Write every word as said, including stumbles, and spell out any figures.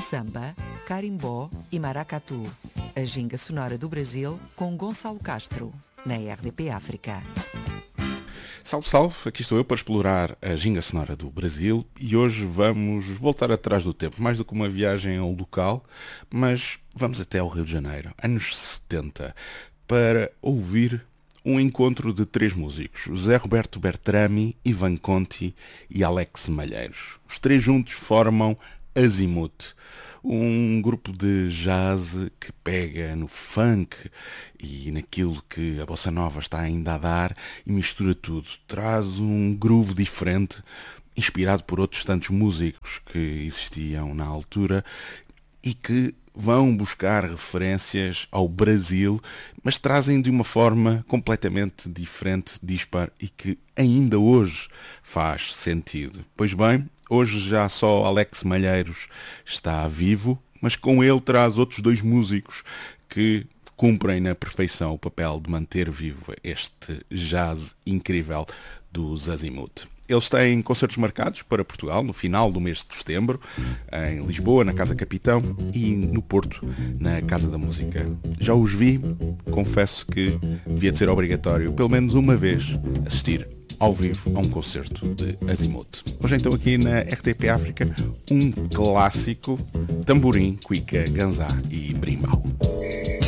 samba, carimbó e maracatu. A ginga sonora do Brasil com Gonçalo Castro, na R D P África. Salve, salve, aqui estou eu para explorar a ginga sonora do Brasil e hoje vamos voltar atrás do tempo, mais do que uma viagem ao local, mas vamos até ao Rio de Janeiro, anos setenta, para ouvir um encontro de três músicos, José Roberto Bertrami, Ivan Conti e Alex Malheiros. Os três juntos formam Azimuth, um grupo de jazz que pega no funk e naquilo que a bossa nova está ainda a dar e mistura tudo. Traz um groove diferente, inspirado por outros tantos músicos que existiam na altura e que vão buscar referências ao Brasil, mas trazem de uma forma completamente diferente, dispar e que ainda hoje faz sentido. Pois bem, hoje já só Alex Malheiros está vivo, mas com ele traz outros dois músicos que cumprem na perfeição o papel de manter vivo este jazz incrível dos Azimuth. Eles têm concertos marcados para Portugal no final do mês de setembro, em Lisboa, na Casa Capitão, e no Porto, na Casa da Música. Já os vi, confesso que devia de ser obrigatório, pelo menos uma vez, assistir ao vivo a um concerto de Azimuth. Hoje então aqui na R T P África, um clássico, tamborim, cuica, ganzá e brimbau.